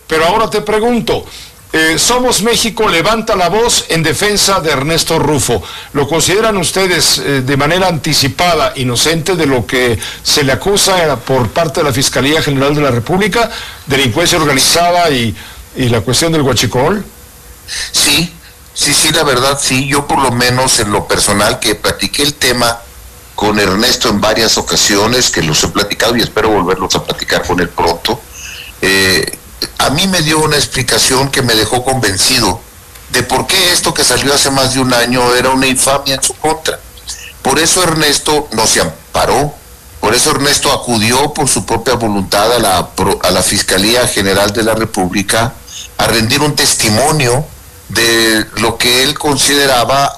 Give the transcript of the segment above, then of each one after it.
Pero ahora te pregunto, Somos México levanta la voz en defensa de Ernesto Rufo. ¿Lo consideran ustedes de manera anticipada, inocente de lo que se le acusa por parte de la Fiscalía General de la República, delincuencia organizada y la cuestión del huachicol? Sí, la verdad sí. Yo por lo menos en lo personal, que platiqué el tema con Ernesto en varias ocasiones, que los he platicado y espero volverlos a platicar con él pronto, a mí me dio una explicación que me dejó convencido de por qué esto que salió hace más de un año era una infamia en su contra. Por eso Ernesto no se amparó, por eso Ernesto acudió por su propia voluntad a la Fiscalía General de la República a rendir un testimonio de lo que él consideraba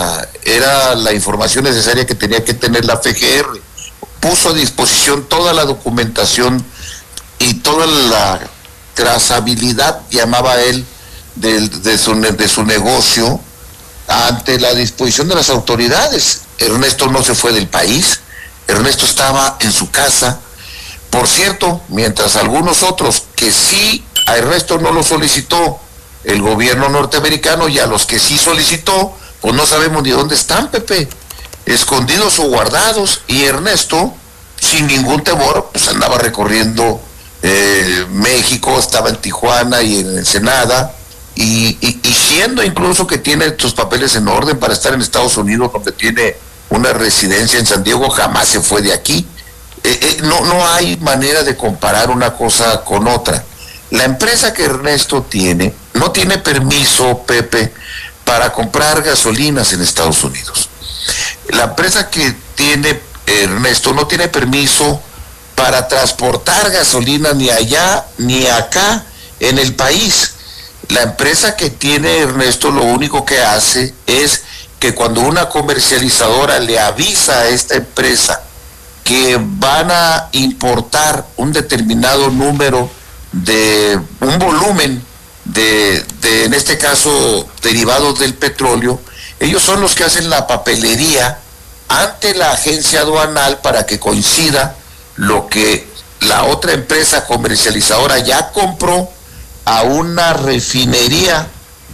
era la información necesaria que tenía que tener la FGR. Puso a disposición toda la documentación y toda la trazabilidad, llamaba él, de su negocio ante la disposición de las autoridades. Ernesto no se fue del país, Ernesto estaba en su casa. Por cierto, mientras algunos otros que sí a Ernesto no lo solicitó el gobierno norteamericano, y a los que sí solicitó, pues no sabemos ni dónde están, Pepe, escondidos o guardados, y Ernesto, sin ningún temor, pues andaba recorriendo México, estaba en Tijuana y en Ensenada, y siendo incluso que tiene sus papeles en orden para estar en Estados Unidos, donde tiene una residencia en San Diego, jamás se fue de aquí. No hay manera de comparar una cosa con otra. La empresa que Ernesto tiene no tiene permiso, Pepe, para comprar gasolinas en Estados Unidos. La empresa que tiene Ernesto no tiene permiso para transportar gasolina ni allá ni acá en el país. La empresa que tiene Ernesto lo único que hace es que cuando una comercializadora le avisa a esta empresa que van a importar un determinado número de un volumen de en este caso derivados del petróleo, ellos son los que hacen la papelería ante la agencia aduanal para que coincida lo que la otra empresa comercializadora ya compró a una refinería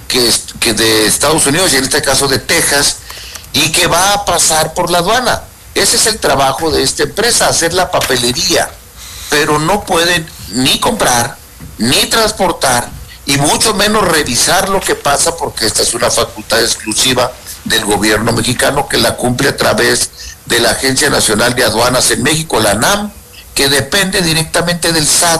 que de Estados Unidos, y en este caso de Texas, y que va a pasar por la aduana. Ese es el trabajo de esta empresa, hacer la papelería, pero no pueden ni comprar, ni transportar, y mucho menos revisar lo que pasa, porque esta es una facultad exclusiva del gobierno mexicano, que la cumple a través de la Agencia Nacional de Aduanas en México, la ANAM, que depende directamente del SAT,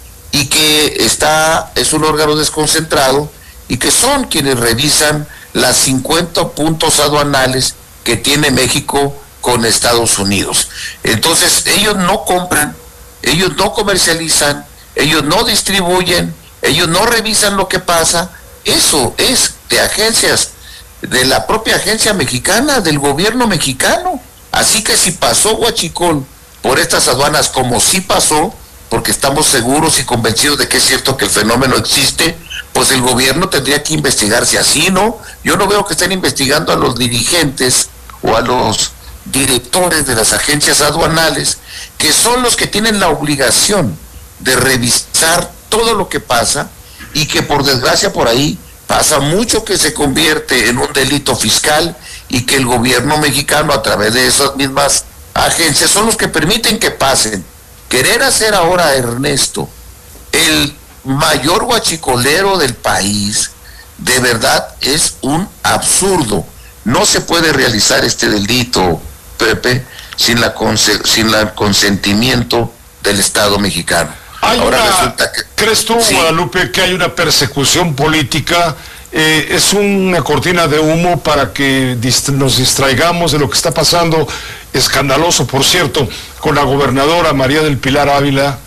y que es un órgano desconcentrado, y que son quienes revisan las 50 puntos aduanales que tiene México con Estados Unidos. Entonces, ellos no compran, ellos no comercializan, ellos no distribuyen, ellos no revisan lo que pasa. Eso es de agencias, de la propia agencia mexicana, del gobierno mexicano. Así que si pasó huachicol por estas aduanas, como sí pasó, porque estamos seguros y convencidos de que es cierto que el fenómeno existe, pues el gobierno tendría que investigar si así, ¿no? Yo no veo que estén investigando a los dirigentes o a los directores de las agencias aduanales, que son los que tienen la obligación de revisar todo lo que pasa, y que por desgracia por ahí pasa mucho que se convierte en un delito fiscal, y que el gobierno mexicano a través de esas mismas agencias son los que permiten que pasen. Querer hacer ahora a Ernesto el mayor huachicolero del país, de verdad es un absurdo. No se puede realizar este delito, Pepe, sin el consentimiento del Estado mexicano. ¿Crees tú, sí, Guadalupe, que hay una persecución política? Es una cortina de humo para que nos distraigamos de lo que está pasando, escandaloso, por cierto, con la gobernadora María del Pilar Ávila.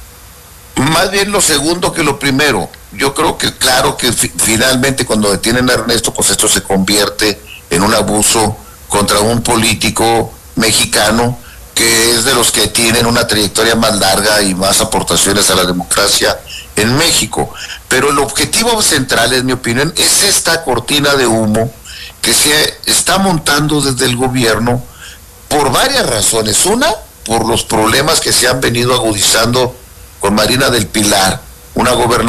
Más bien lo segundo que lo primero. Yo creo que claro que finalmente cuando detienen a Ernesto, pues esto se convierte en un abuso contra un político mexicano que es de los que tienen una trayectoria más larga y más aportaciones a la democracia en México. Pero el objetivo central, en mi opinión, es esta cortina de humo que se está montando desde el gobierno por varias razones. Una, por los problemas que se han venido agudizando con Marina del Pilar, una gobernadora